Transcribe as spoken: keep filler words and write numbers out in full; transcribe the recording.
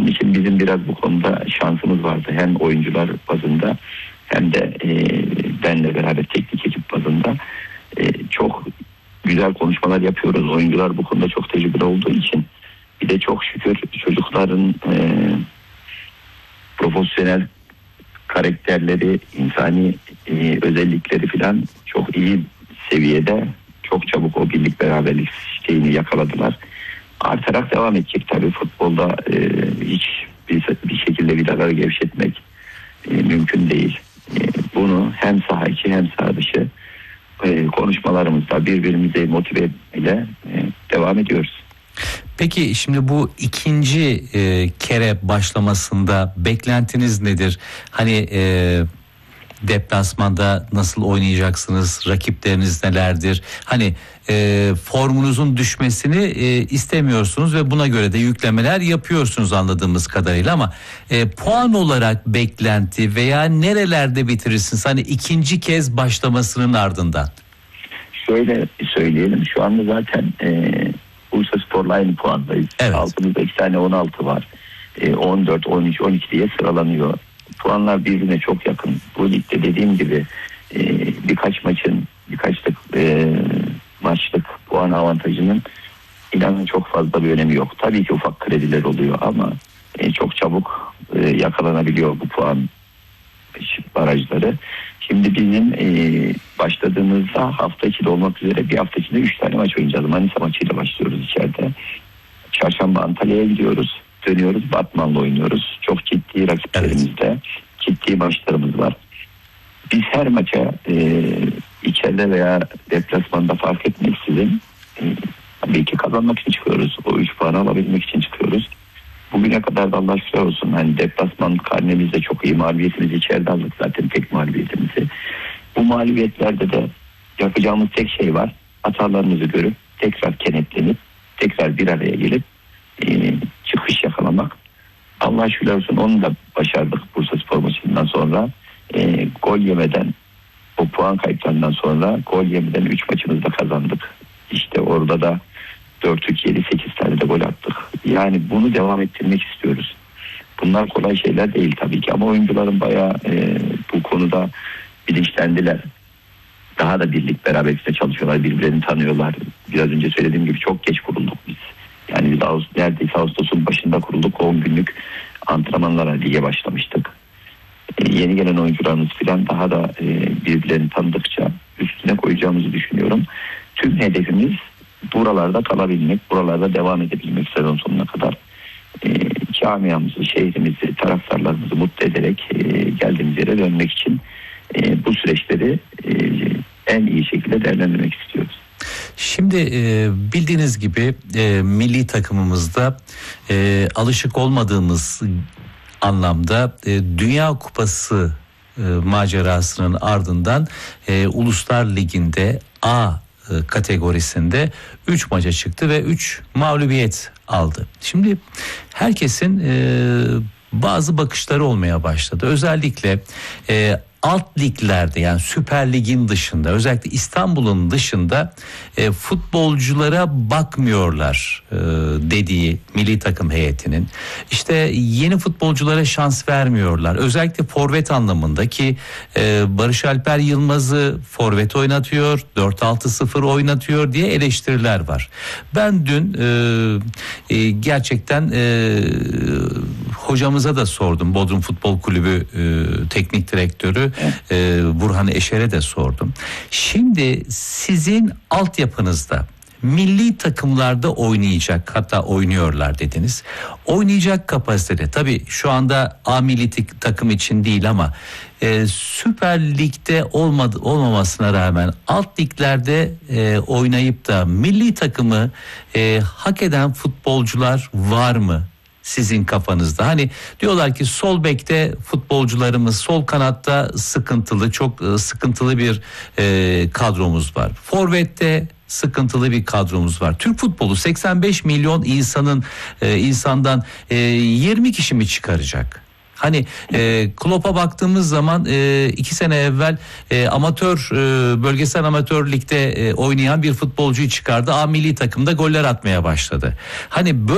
Onun için bizim biraz bu konuda şansımız vardı. Hem oyuncular bazında hem de e, benle beraber teknik ekip bazında e, çok güzel konuşmalar yapıyoruz. Oyuncular bu konuda çok tecrübeli olduğu için, bir de çok şükür çocukların e, profesyonel karakterleri, insani e, özellikleri falan çok iyi seviyede. Çok çabuk o birlik beraberlik şeyini yakaladılar. Artarak devam edecek tabii. Futbolda e, hiç bir, bir şekilde vidaları gevşetmek e, mümkün değil. E, bunu hem saha içi hem saha dışı e, konuşmalarımızda birbirimizi motive etmeyle e, devam ediyoruz. Peki şimdi bu ikinci e, kere başlamasında beklentiniz nedir? Hani e, deplasmanda nasıl oynayacaksınız? Rakipleriniz nelerdir? Hani e, formunuzun düşmesini e, istemiyorsunuz ve buna göre de yüklemeler yapıyorsunuz anladığımız kadarıyla, ama e, puan olarak beklenti veya nerelerde bitirirsiniz? Hani ikinci kez başlamasının ardından. Şöyle söyleyelim, şu anda zaten e, Bursaspor'la aynı puandayız. Evet. Altımızda iki tane on altı var. E, on dört, on üç, on iki diye sıralanıyor. Puanlar birbirine çok yakın. Bu ligde dediğim gibi e, birkaç maçın, birkaçlık e, maçlık puan avantajının inanın çok fazla bir önemi yok. Tabii ki ufak krediler oluyor ama e, çok çabuk e, yakalanabiliyor bu puan barajları. Şimdi bizim e, başladığımızda hafta içinde olmak üzere bir hafta içinde üç tane maç oynayacağız. Manisa maçıyla başlıyoruz içeride. Çarşamba Antalya'ya gidiyoruz. Dönüyoruz, Batman'la oynuyoruz. Çok ciddi rakiplerimizde, evet. Ciddi maçlarımız var. Biz her maça e, içeride veya deplasmanda fark etmeksizin e, tabii ki kazanmak için çıkıyoruz. O üç puanı alabilmek için çıkıyoruz. Bugüne kadar da Allah şükür olsun. Hani deplasman karnemizde çok iyi, mağlubiyetimizi içeride aldık zaten, tek mağlubiyetimizi. Bu mağlubiyetlerde de yapacağımız tek şey var. Hatalarımızı görüp tekrar kenetlenip tekrar bir araya gelip e, çıkış yakalamak. Allah şükür olsun, onu da başardık Bursaspor maçından sonra. E, gol yemeden, o puan kayıplarından sonra gol yemeden üç maçımızda kazandık. İşte orada da dört üç yedi sekiz tane de gol attık. Yani bunu devam ettirmek istiyoruz. Bunlar kolay şeyler değil tabii ki, ama oyuncuların bayağı e, bu konuda bilinçlendiler. Daha da birlik beraberlikte çalışıyorlar, birbirlerini tanıyorlar. Biraz önce söylediğim gibi çok geç kurulduk biz. Yani biz Ağustos, neredeyse Ağustos'un başında kurulduk. on günlük antrenmanlara lige başlamıştık. E, yeni gelen oyuncularımız falan daha da e, birbirlerini tanıdıkça üstüne koyacağımızı düşünüyorum. Tüm hedefimiz buralarda kalabilmek, buralarda devam edebilmek sezon sonuna kadar. E, camiamızı, şehrimizi, taraftarlarımızı mutlu ederek e, geldiğimiz yere dönmek için e, bu süreçleri e, en iyi şekilde değerlendirmek istiyoruz. Şimdi e, bildiğiniz gibi e, milli takımımızda e, alışık olmadığımız anlamda e, Dünya Kupası e, macerasının ardından e, Uluslar Ligi'nde A e, kategorisinde üç maça çıktı ve üç mağlubiyet aldı. Şimdi herkesin e, bazı bakışları olmaya başladı. Özellikle e, alt liglerde, yani Süper Lig'in dışında, özellikle İstanbul'un dışında e, futbolculara bakmıyorlar e, dediği milli takım heyetinin. İşte yeni futbolculara şans vermiyorlar. Özellikle forvet anlamında ki e, Barış Alper Yılmaz'ı forvet oynatıyor, dört altı sıfır oynatıyor diye eleştiriler var. Ben dün e, e, gerçekten e, hocamıza da sordum. Bodrum Futbol Kulübü e, teknik direktörü e, Burhan Eşer'e de sordum. Şimdi sizin altyapınızda milli takımlarda oynayacak, hatta oynuyorlar dediniz, oynayacak kapasitede, tabii şu anda A milli takım için değil ama e, Süper Lig'de olmadı, olmamasına rağmen alt liglerde e, oynayıp da milli takımı e, hak eden futbolcular var mı sizin kafanızda? Hani diyorlar ki sol bekte futbolcularımız, sol kanatta sıkıntılı, çok sıkıntılı bir e, kadromuz var. Forvette sıkıntılı bir kadromuz var. Türk futbolu seksen beş milyon insanın e, insandan e, yirmi kişi mi çıkaracak? Hani e, Klopp'a baktığımız zaman e, iki sene evvel e, amatör e, bölgesel amatör ligde e, oynayan bir futbolcuyu çıkardı. A milli takımda goller atmaya başladı. Hani böyle